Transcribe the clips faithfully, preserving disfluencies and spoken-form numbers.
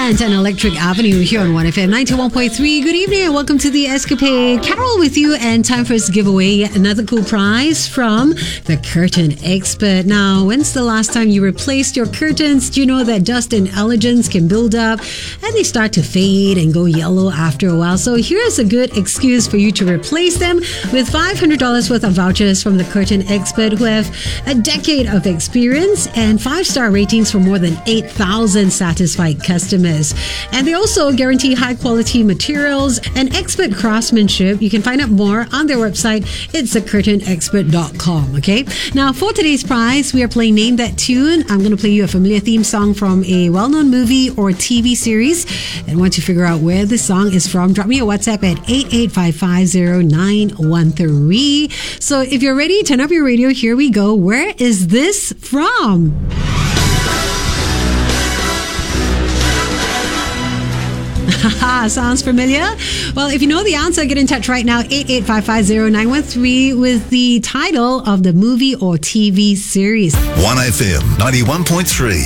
Grant and Electric Avenue here on one F M ninety-one point three. Good evening and welcome to the Escapade. Carol with you, and time for us to give away another cool prize from the Curtain Expert. Now, when's the last time you replaced your curtains? Do you know that dust and allergens can build up and they start to fade and go yellow after a while? So here's a good excuse for you to replace them with five hundred dollars worth of vouchers from the Curtain Expert, who have a decade of experience and five-star ratings from more than eight thousand satisfied customers. And they also guarantee high-quality materials and expert craftsmanship. You can find out more on their website. It's the curtain expert dot com, okay? Now, for today's prize, we are playing Name That Tune. I'm going to play you a familiar theme song from a well-known movie or T V series. And once you figure out where this song is from, drop me a WhatsApp at eight eight five five zero nine one three. So if you're ready, turn up your radio. Here we go. Where is this from? Haha, sounds familiar? Well, if you know the answer, get in touch right now, eight eight five five zero nine one three, with the title of the movie or T V series. one F M ninety-one point three.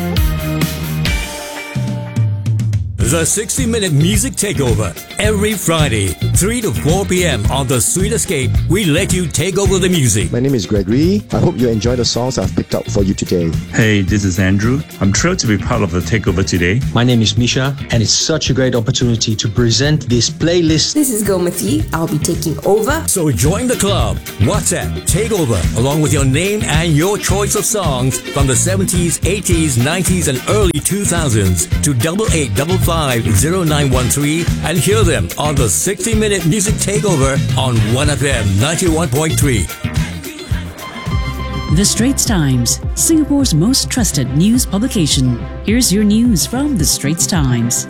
The sixty minute Music Takeover. Every Friday, three to four p.m. on The Sweet Escape, we let you take over the music. My name is Gregory. I hope you enjoy the songs I've picked out for you today. Hey, this is Andrew. I'm thrilled to be part of the takeover today. My name is Misha, and it's such a great opportunity to present this playlist. This is Gomati. I'll be taking over. So join the club. WhatsApp Takeover, along with your name and your choice of songs from the seventies, eighties, nineties, and early two thousands to double eight double five zero nine one three, and hear them on the sixty minute Music Takeover on one F M ninety-one point three. The Straits Times, Singapore's most trusted news publication. Here's your news from The Straits Times.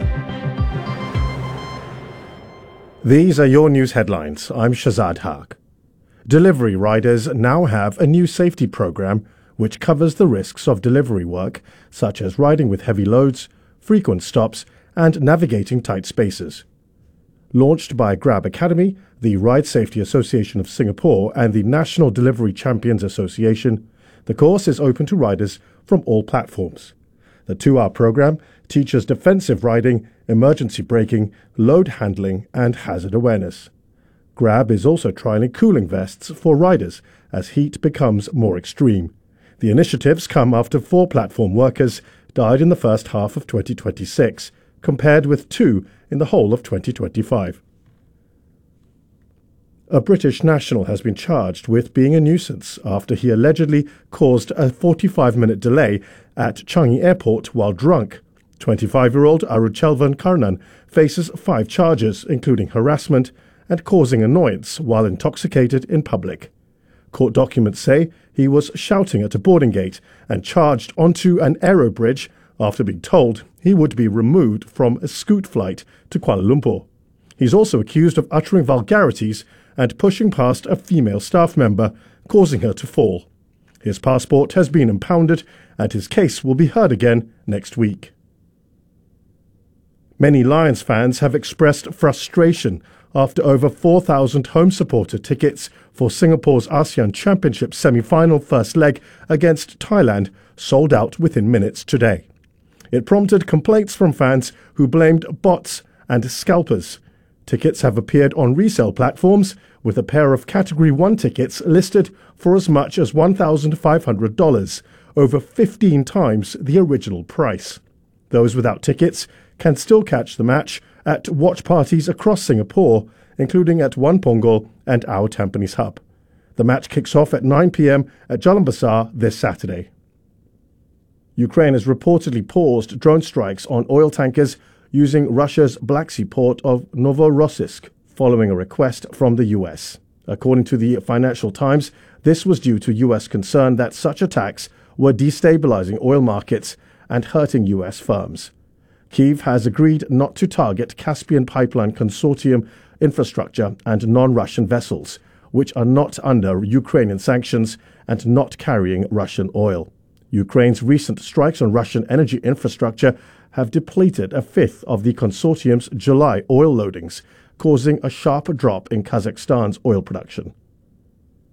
These are your news headlines. I'm Shazad Haq. Delivery riders now have a new safety program which covers the risks of delivery work, such as riding with heavy loads, frequent stops, and navigating tight spaces. Launched by Grab Academy, the Ride Safety Association of Singapore, and the National Delivery Champions Association, the course is open to riders from all platforms. The two-hour program teaches defensive riding, emergency braking, load handling, and hazard awareness. Grab is also trialling cooling vests for riders as heat becomes more extreme. The initiatives come after four platform workers died in the first half of twenty twenty-six, compared with two in the whole of twenty twenty-five. A British national has been charged with being a nuisance after he allegedly caused a forty-five minute delay at Changi Airport while drunk. twenty-five-year-old Aruchelvan Karnan faces five charges, including harassment and causing annoyance while intoxicated in public. Court documents say he was shouting at a boarding gate and charged onto an aero bridge after being told he would be removed from a scoot flight to Kuala Lumpur. He's also accused of uttering vulgarities and pushing past a female staff member, causing her to fall. His passport has been impounded and his case will be heard again next week. Many Lions fans have expressed frustration after over four thousand home supporter tickets for Singapore's ASEAN Championship semi-final first leg against Thailand sold out within minutes today. It prompted complaints from fans who blamed bots and scalpers. Tickets have appeared on resale platforms, with a pair of Category one tickets listed for as much as one thousand five hundred dollars, over fifteen times the original price. Those without tickets can still catch the match at watch parties across Singapore, including at One Punggol and our Tampines Hub. The match kicks off at nine p.m. at Jalan Besar this Saturday. Ukraine has reportedly paused drone strikes on oil tankers using Russia's Black Sea port of Novorossiysk, following a request from the U S. According to the Financial Times, this was due to U S concern that such attacks were destabilizing oil markets and hurting U S firms. Kyiv has agreed not to target Caspian Pipeline Consortium infrastructure and non-Russian vessels, which are not under Ukrainian sanctions and not carrying Russian oil. Ukraine's recent strikes on Russian energy infrastructure have depleted a fifth of the consortium's July oil loadings, causing a sharp drop in Kazakhstan's oil production.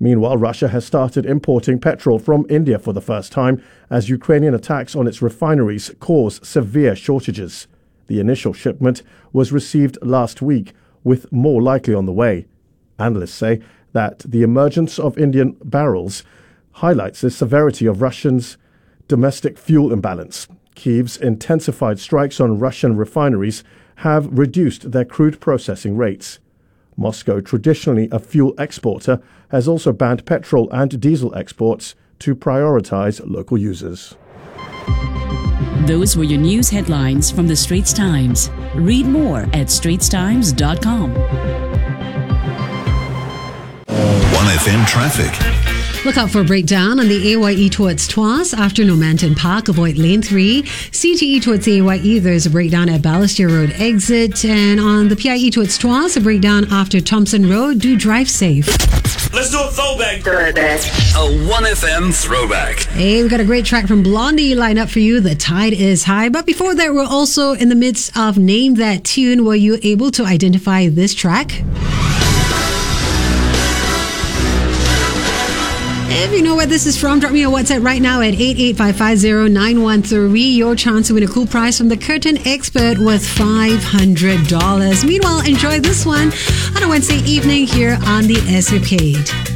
Meanwhile, Russia has started importing petrol from India for the first time as Ukrainian attacks on its refineries cause severe shortages. The initial shipment was received last week, with more likely on the way. Analysts say that the emergence of Indian barrels highlights the severity of Russia's domestic fuel imbalance. Kyiv's intensified strikes on Russian refineries have reduced their crude processing rates. Moscow, traditionally a fuel exporter, has also banned petrol and diesel exports to prioritize local users. Those were your news headlines from the Straits Times. Read more at straits times dot com. one F M traffic. Look out for a breakdown on the A Y E towards Tuas after Normanton Park. Avoid lane three. C T E towards A Y E, there's a breakdown at Balestier Road exit. And on the P I E towards Tuas, a breakdown after Thompson Road. Do drive safe. Let's do a throwback. A one F M throwback. Hey, we've got a great track from Blondie lined up for you. The Tide is High. But before that, we're also in the midst of Name That Tune. Were you able to identify this track? If you know where this is from, drop me a WhatsApp right now at eight eight five five zero nine one three. Your chance to win a cool prize from the Curtain Expert worth five hundred dollars. Meanwhile, enjoy this one on a Wednesday evening here on The Escapade.